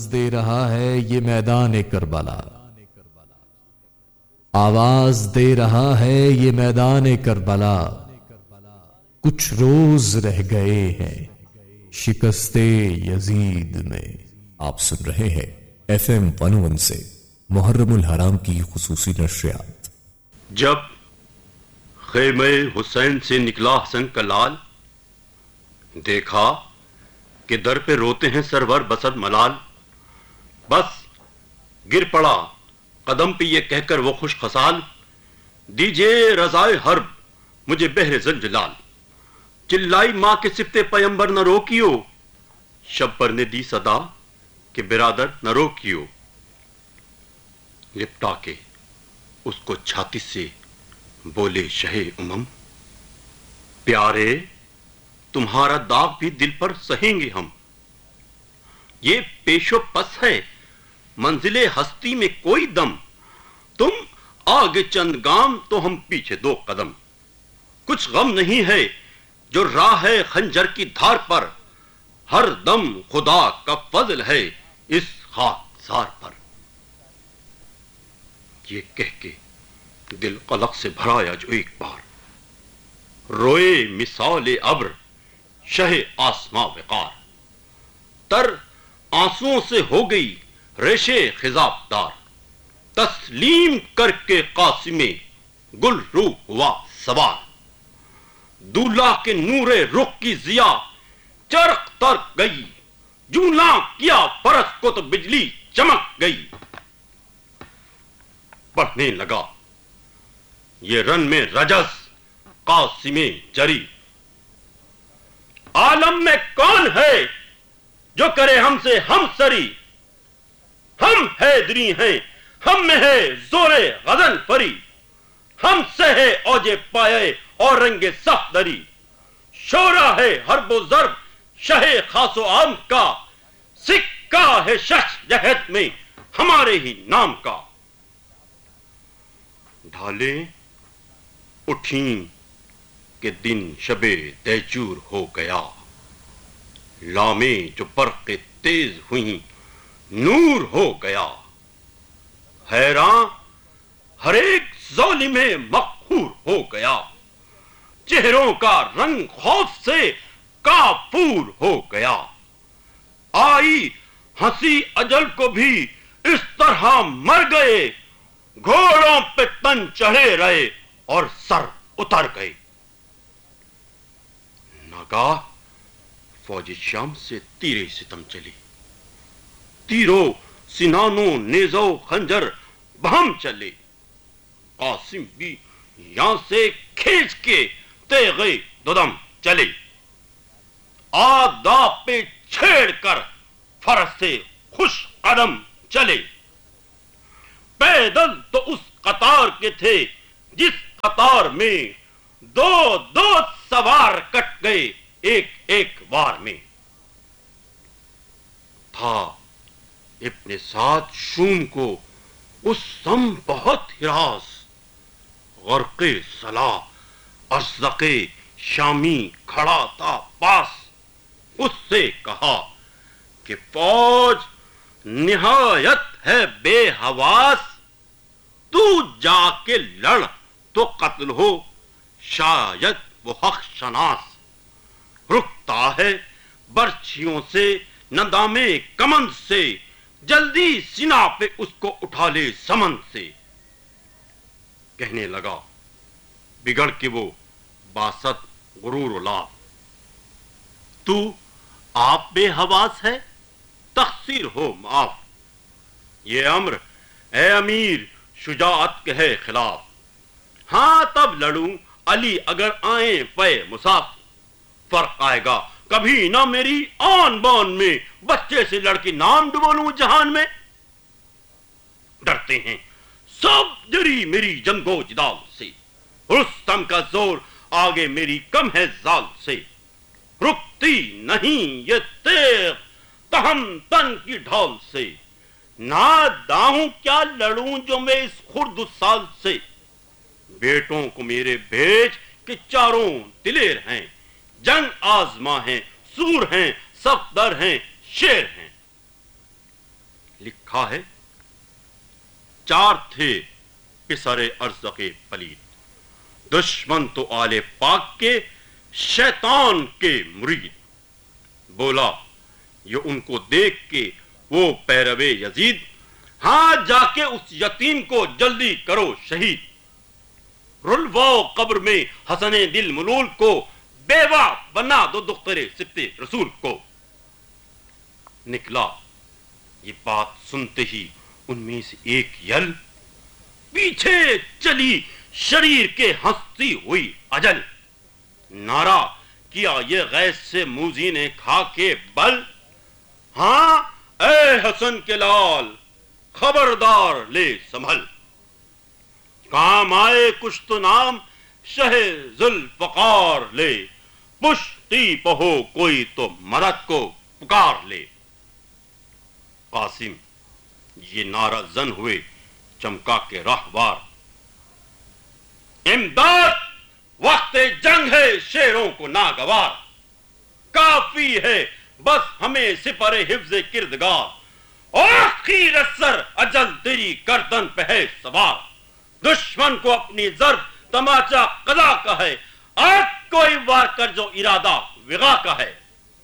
دے رہا ہے یہ میدان کربلا، آواز دے رہا ہے یہ میدان کربلا، کچھ روز رہ گئے ہیں شکست یزید میں۔ آپ سن رہے ہیں FM 101 سے محرم الحرام کی خصوصی نشریات۔ جب خیمہ حسین سے نکلا حسن کا لال، دیکھا کہ در پہ روتے ہیں سرور بسد ملال، بس گر پڑا قدم پہ یہ کہہ کر وہ خوش خصال، دیجئے رضائے حرب مجھے بہر زنجلال۔ چلائی ماں کے صفت پیمبر نہ روکیو، شبر نے دی صدا کہ برادر نہ روکیو۔ لپٹا کے اس کو چھاتی سے بولے شہ امم، پیارے تمہارا داغ بھی دل پر سہیں گے ہم۔ یہ پیش و پس ہے منزل ہستی میں کوئی دم، تم آگے چند گام تو ہم پیچھے دو قدم۔ کچھ غم نہیں ہے جو راہ ہے خنجر کی دھار پر، ہر دم خدا کا فضل ہے اس خاکسار پر۔ یہ کہہ کے دل قلق سے بھرایا جو ایک بار، روئے مثال ابر شہ آسماں وقار، تر آنسوؤں سے ہو گئی ریشے خضاب دار، تسلیم کر کے قاسم گل رو ہوا سوار، دولہ کے نور رخ کی ضیا چرخ تر گئی، جونا کیا فرس کو تو بجلی چمک گئی۔ پڑھنے لگا یہ رن میں رجس قاسم جری، عالم میں کون ہے جو کرے ہم سے ہم سری، ہم حیدری ہیں ہم میں ہے زور غزن فری، ہم سے ہے اوج پائے اور رنگ صف دری، شورا ہے حرب و ضرب شہ خاص و عام کا، سکہ ہے شش جہت میں ہمارے ہی نام کا۔ ڈھالیں اٹھیں کہ دن شب دیجور ہو گیا، لامیں جو برق تیز ہوئیں نور ہو گیا، حیران ہر ایک ظالم مقہور ہو گیا، چہروں کا رنگ خوف سے کافور ہو گیا، آئی ہنسی اجل کو بھی اس طرح مر گئے، گھوڑوں پہ تن چڑھے رہے اور سر اتر گئے۔ ناگاہ فوج شام سے تیرے ستم چلی، تیروں سنانوں نیزوں خنجر بہم چلے، قاسم بھی یہاں سے کھینچ کے تیغے دودم چلے، آداب پہ چھیڑ کر فرس سے خوش قدم چلے، پیدل تو اس قطار کے تھے جس قطار میں دو دو سوار کٹ گئے ایک ایک وار میں۔ تھا ابن سعد شوم کو اس سم بہت ہراس، غرق صلاح ازرق شامی کھڑا تھا پاس، اس سے کہا کہ فوج نہایت ہے بے حواس، تو جا کے لڑ تو قتل ہو شاید وہ حق شناس، رکتا ہے برچھیوں سے ندامے کمند سے، جلدی سنا پہ اس کو اٹھا لے سمند سے۔ کہنے لگا بگڑ کے وہ باست غرور و لاف، تو آپ بے حواس ہے تقصیر ہو معاف، یہ امر اے امیر شجاعت کے ہے خلاف، ہاں تب لڑوں علی اگر آئیں پے مساف، فرق آئے گا کبھی نہ میری آن بان میں، بچے سے لڑکی نام ڈبولوں جہان میں۔ ڈرتے ہیں سب جری میری جنگو جدال سے، رستم کا زور آگے میری کم ہے زال سے، رکتی نہیں یہ تیغ تہم تن کی ڈھال سے، ناداں کیا لڑوں جو میں اس خرد سال سے، بیٹوں کو میرے بھیج کہ چاروں دلیر ہیں، جنگ آزما ہیں، سور ہیں، صفدر ہیں، شیر ہیں۔ لکھا ہے 4 تھے پسر ارزق پلید، دشمن تو آل پاک کے، شیطان کے مرید۔ بولا یہ ان کو دیکھ کے وہ پیرو یزید، ہاں جا کے اس یتیم کو جلدی کرو شہید، رلواؤ قبر میں حسن دل ملول کو، بیوہ بنا دو دختر سبط رسول کو۔ نکلا یہ بات سنتے ہی ان میں سے ایک یل، پیچھے چلی شریر کے ہنستی ہوئی اجل، نعرہ کیا یہ غیظ سے موذی نے کھا کے بل، ہاں اے حسن کے لال خبردار لے سنبھل، کام آئے کچھ تو نام شہ ذوالفقار لے، پشتی پہو کوئی تو مدد کو پکار لے۔ قاسم یہ نعرہ زن ہوئے چمکا کے راہوار، امداد وقت جنگ ہے شیروں کو ناگوار، کافی ہے بس ہمیں سپر حفظ کردگار، آخر اثر اجل تیری گردن پہ ہے سوار، دشمن کو اپنی ضرب تماچا قضا کا ہے، آج کوئی وار کر جو ارادہ وغا کا ہے۔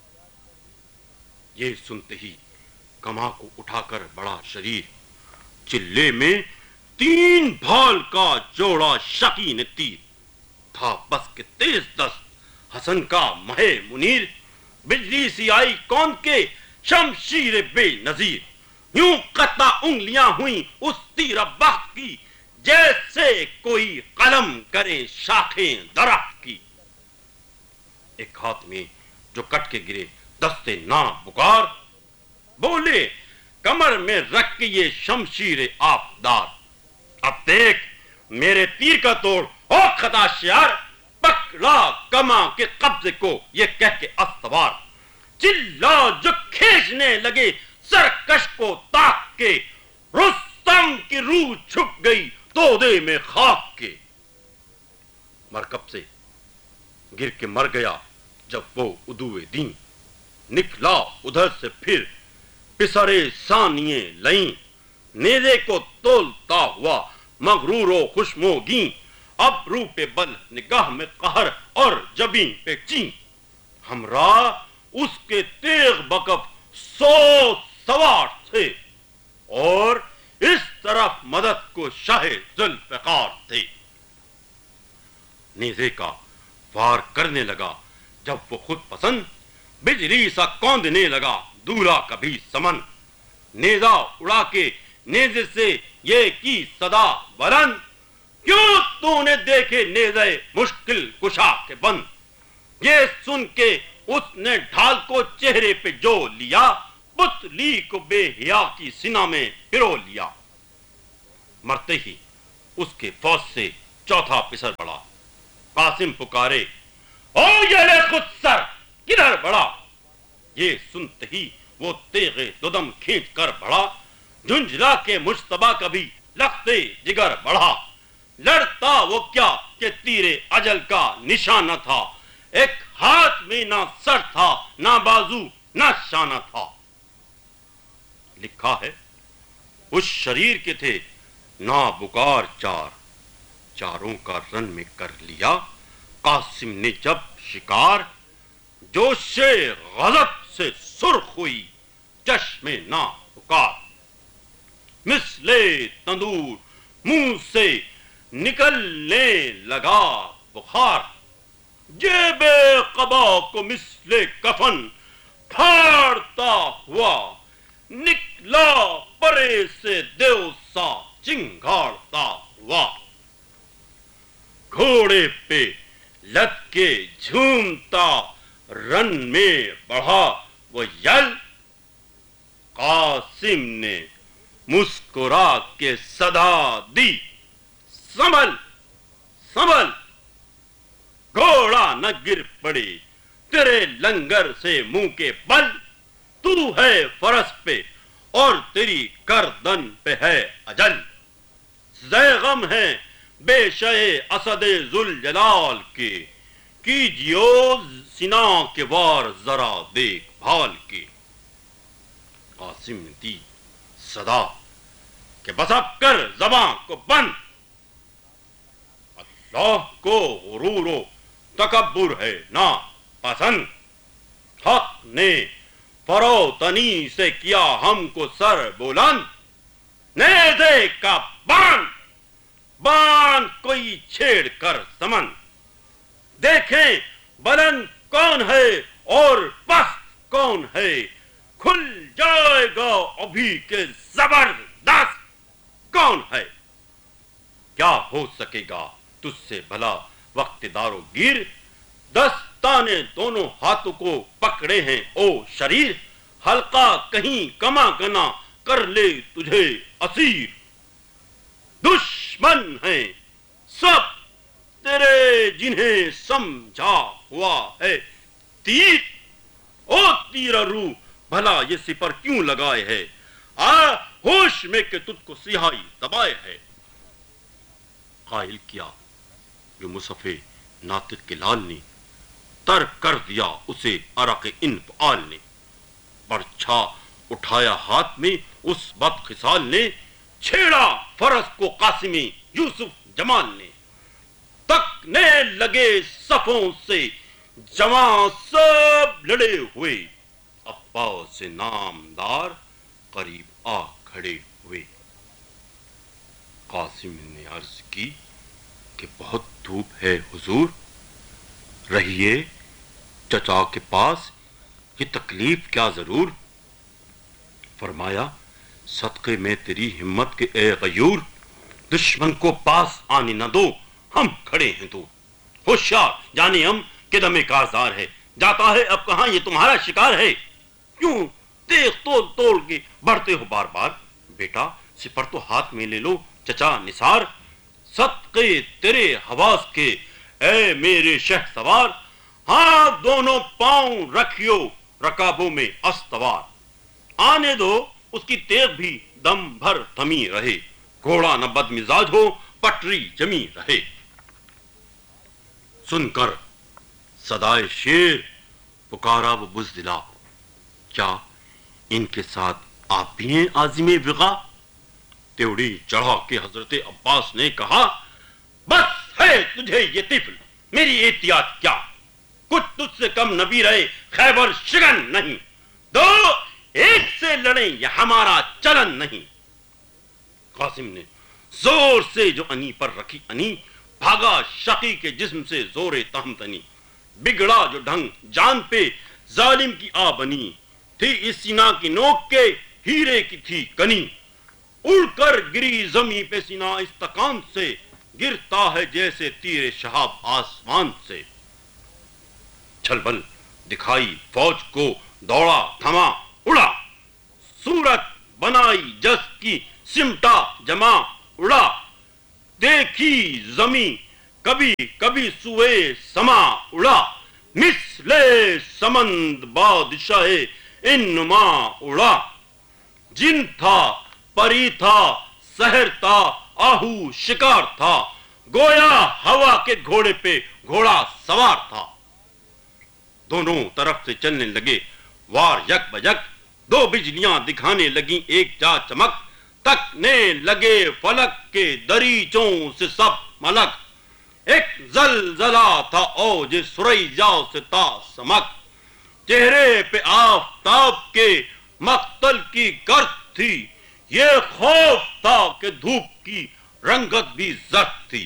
یہ سنتے ہی کما کو اٹھا کر بڑا شریر، چلے میں 3 بھال کا جوڑا شکین تیر تھا، بس کے تیز دست حسن کا مہ منیر، بجلی سی آئی کون کے شمشیر بے نظیر، یوں قطع انگلیاں ہوئیں اس تیر بخت کی، جیسے کوئی قلم کرے شاخیں درخت کی۔ ایک ہاتھ میں جو کٹ کے گرے دستے نا بکار، بولے کمر میں رکھ کے یہ شمشیر آبدار، اب دیکھ میرے تیر کا توڑ او خطا شیار، پکڑا کما کے قبضے کو یہ کہہ کے استوار، چلا جو کھینچنے لگے سرکش کو تاک کے، رستم کی روح چھپ گئی تودے میں خاک کے، مرکب سے گر کے مر گیا جب وہ عدو دین، نکلا ادھر سے پھر پسرے ثانیے لئیں، نیزے کو تولتا ہوا مغرور و خوشموگیں، اب رو پہ بل نگاہ میں قہر اور جبین پہ چین، ہمراہ اس کے تیغ بکف 100 سوار تھے، اور اس طرف مدد کو شاہ ذوالفقار تھے۔ نیزے کا وار کرنے لگا جب وہ خود پسند، بجلی سا کوندنے لگا دولہا کبھی سمن، نیزہ اڑا کے نیزے سے یہ کی صدا بلند، کیوں تو نے دیکھے نیزے مشکل کشا کے بند، یہ سن کے اس نے ڈھال کو چہرے پہ جو لیا، پتلی کو بے حیا کی سینہ میں پرو لیا، مرتے ہی اس کے فوج سے چوتھا پسر پڑا، قاسم پکارے او یہ خود سر کدھر بڑھا، یہ سنتے ہی وہ تیغ دودم کھینچ کر بڑھا، جھنجھلا کے مجتبیٰ کا بھی لختے جگر بڑھا، لڑتا وہ کیا کہ تیر اجل کا نشانہ تھا، ایک ہاتھ میں نہ سر تھا نہ بازو نہ شانہ تھا۔ لکھا ہے اس شریر کے تھے نابکار 4، چاروں کا رن میں کر لیا قاسم نے جب شکار، جوش غضب سے سرخ ہوئی چشم نابکار، مثل تندور منہ سے نکلنے لگا بخار، جیب قبا کو مثل کفن پھاڑتا ہوا، نکلا پرے سے دیو سا چنگاڑتا ہوا، گھوڑے پہ لد کے جھومتا رن میں بڑھا وہ یل، قاسم نے مسکرا کے صدا دی سنبھل سنبھل، گھوڑا نہ گر پڑے تیرے لنگر سے منہ کے بل، تو ہے فرس پہ اور تیری گردن پہ ہے اجل، زیغم ہے بے شے اسد ذوالجلال کے، کیجیو سنا کے وار ذرا دیکھ بھال کے۔ قاسم نے دی सदा कि बस अब कर ज़बां को बंद, अल्लाह को गुरूर व तकब्बुर है ना पसंद। हक ने फरोतनी से किया हमको सर बुलंद, नेज़े का बाण कोई छेड़ कर समन, देखें बुलंद कौन है और पस्त कौन है, खुल जाएगा अभी के जबरदस्त कौन है। क्या हो सकेगा तुझसे भला वक्त दारो गिर, दस्ताने दोनों हाथों को पकड़े हैं ओ शरीर, हल्का कहीं कमा गना कर ले तुझे असीर। दुश्मन है सब तेरे जिन्हें समझा हुआ है तीर, ओ तीररू भला ये सिपर क्यों लगाए है, आ होश में के तुझको सिहाई दबाए है। कायल किया जो मुसफ़े नातिक के लाल ने, तर्क कर दिया उसे अरक़ इन्फ़आल ने, बरछा उठाया हाथ में उस बदखिसाल ने, छेड़ा फरस को कासिमी यूसुफ जमाल ने, तकने लगे सफों से जवां सब लड़े हुए, अब्बास से नामदार करीब आ खड़े हुए। कासिम ने अर्ज की कि बहुत धूप है हुजूर, रहिए चचा के पास, ये तकलीफ क्या जरूर। फरमाया सदक़े में तेरी हिम्मत के ए गयूर, दुश्मन को पास आने न दो, हम खड़े हैं दूर। होशियार जाने हम कि दमे कारजार है, जाता है अब कहां ये तुम्हारा शिकार है, क्यों तेज तोड़ तोड़ के बढ़ते हो बार बार। बेटा सिपर तो हाथ में ले लो चचा निसार, सदक़े तेरे हवास के ए मेरे शहसवार, हाँ दोनों पांव रखियो रकाबों में अस्तवार, आने दो उसकी तेग भी दम भर थमी रहे, घोड़ा न बदमिजाज हो पटरी जमी रहे। सुनकर सदाए शेर पुकारा वो बुज़दिला, क्या इनके साथ आप भी हैं आज़िमे विगा। त्योड़ी चढ़ा के हजरत अब्बास ने कहा, बस है तुझे ये तिफल मेरी एहतियात क्या, कुछ तुझसे कम नबी रहे खैबर शिकन नहीं, दो एक से लड़े यह हमारा चलन नहीं। कासिम ने जोर से जो अनी पर रखी अनी, भागा शकी के जिस्म से जोरे तहमतनी, बिगड़ा जो ढंग जान पे जालिम की आ बनी, थी इस सीना की नोक के हीरे की थी कनी, उड़कर गिरी जमी पे सीना इस्तकाम से, गिरता है जैसे तीर शहाब आसमान से। छलबल दिखाई फौज को, दौड़ा थमा उड़ा, सूरत बनाई जस की सिमटा जमा उड़ा, देखी जमी कभी कभी सुए समा उड़ा, मिसले समंद बादशाहे इन्नुमा उड़ा, जिन था परी था सहर था आहू शिकार था, गोया हवा के घोड़े पे घोड़ा सवार था। दोनों तरफ से चलने लगे वार यक बजक, दो बिजलियां दिखाने लगी एक जा चमक, तकने लगे फलक के दरीचों से सब मलक, एक जलजला था औज सुरैया से ता समक, चेहरे पे आफताब के मक्तल की गर्द थी, ये खौफ था कि धूप की रंगत भी जर्द थी।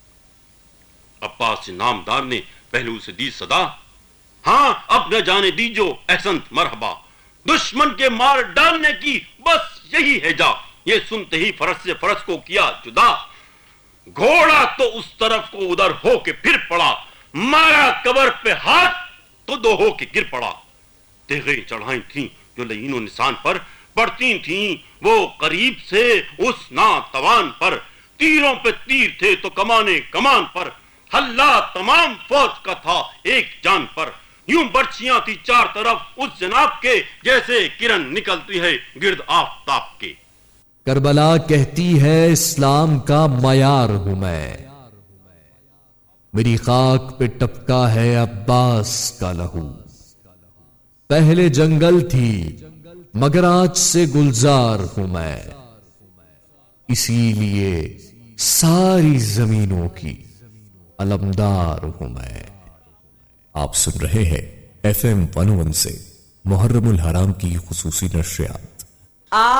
अब्बास नामदार ने पहलू से दी सदा, हाँ अब न जाने दीजो एहसन मरहबा, दुश्मन के मार डालने की बस यही है जा। ये सुनते ही फरस से फरस को किया जुदा, घोड़ा तो उस तरफ को उधर हो के फिर पड़ा, मारा कबर पे हाथ तो दो हो के गिर पड़ा। तेगें चढ़ाई थी जो लईनो निशान पर पड़ती थीं, वो करीब से उस नातवान पर, तीरों पे तीर थे तो कमाने कमान पर, हल्ला तमाम फौज का था एक जान पर, यूं बर्छियां थी चार तरफ उस जनाब के, जैसे किरण निकलती है गिर्द आफताब के। करबला कहती है इस्लाम का मयार हूं मैं, मेरी खाक पे टपका है अब्बास का लहू। पहले जंगल थी مگر آج سے گلزار ہوں میں، اسی لیے ساری زمینوں کی علمدار ہوں میں۔ آپ سن رہے ہیں FM 101 سے محرم الحرام کی خصوصی نشریات۔